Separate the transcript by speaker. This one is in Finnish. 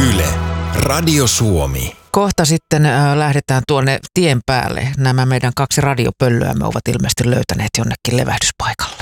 Speaker 1: Yle, Radio Suomi.
Speaker 2: Kohta sitten lähdetään tuonne tien päälle. Nämä meidän 2 radiopöllöämme ovat ilmeisesti löytäneet jonnekin levähdyspaikalle.